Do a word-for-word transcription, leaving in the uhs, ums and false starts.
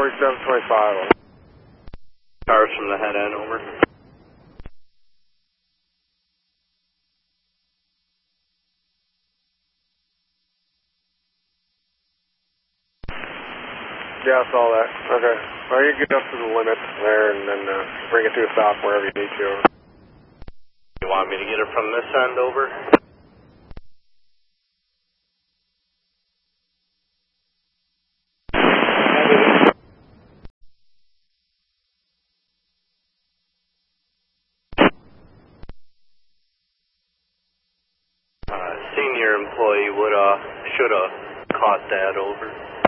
forty-seven twenty-five. Cars from the head end, over. Yeah, I saw that. Okay. Well, you get up to the limit there and then uh, bring it to a stop wherever you need to. You want me to get it from this end, over? Uh, senior employee would, uh, should have caught that, over.